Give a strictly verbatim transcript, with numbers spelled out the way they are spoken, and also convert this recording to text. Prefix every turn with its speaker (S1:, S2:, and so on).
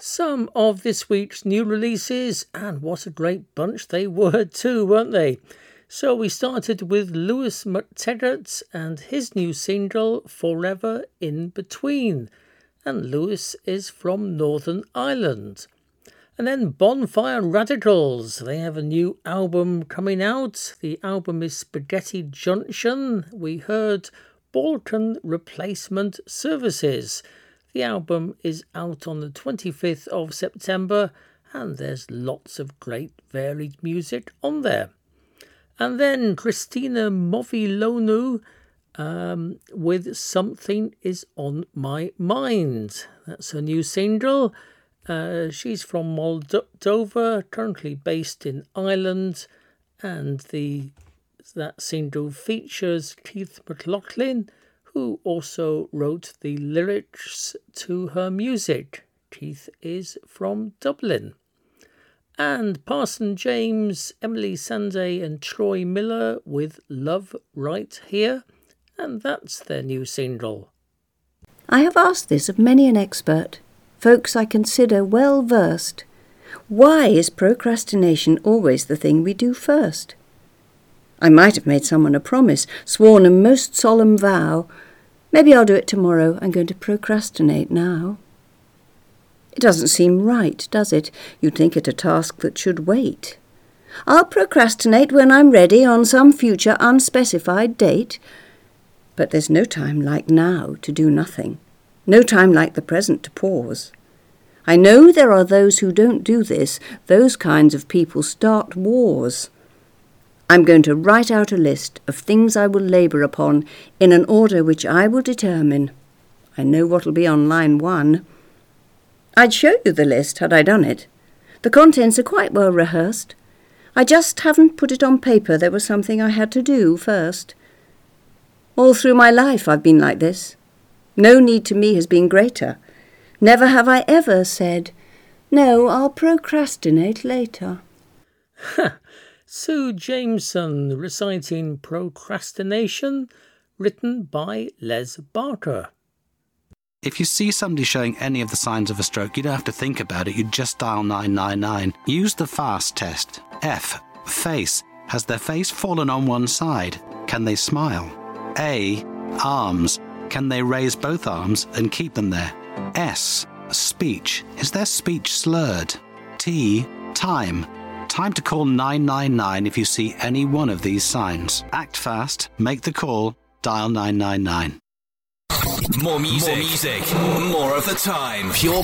S1: some of this week's new releases, and what a great bunch they were too, weren't they? So we started with Lewis McTaggart and his new single, Forever in Between. And Lewis is from Northern Ireland. And then Bonfire Radicals, they have a new album coming out. The album is Spaghetti Junction. We heard Balkan Replacement Services. The album is out on the twenty-fifth of September, and there's lots of great varied music on there. And then Christina Movilonu um, with Something Is On My Mind. That's her new single. Uh, she's from Moldova, currently based in Ireland, and the that single features Keith McLaughlin, who also wrote the lyrics to her music. Keith is from Dublin. And Parson James, Emily Sandé and Troy Miller with Love Right Here, and that's their new single.
S2: I have asked this of many an expert, folks I consider well versed. Why is procrastination always the thing we do first? I might have made someone a promise, sworn a most solemn vow. Maybe I'll do it tomorrow. I'm going to procrastinate now. It doesn't seem right, does it? You'd think it a task that should wait. I'll procrastinate when I'm ready on some future unspecified date. But there's no time like now to do nothing. No time like the present to pause. I know there are those who don't do this. Those kinds of people start wars. I'm going to write out a list of things I will labour upon in an order which I will determine. I know what'll be on line one. I'd show you the list had I done it. The contents are quite well rehearsed. I just haven't put it on paper. There was something I had to do first. All through my life I've been like this. No need to me has been greater. Never have I ever said, no, I'll procrastinate later.
S1: Sue Jameson reciting Procrastination, written by Les Barker.
S3: If you see somebody showing any of the signs of a stroke, you don't have to think about it, you just dial nine nine nine. Use the FAST test. F. Face. Has their face fallen on one side? Can they smile? A. Arms. Can they raise both arms and keep them there? S. Speech. Is their speech slurred? T. Time. Time to call nine nine nine if you see any one of these signs. Act fast, make the call, dial nine nine nine.
S4: More music, more music, more of the time. Pure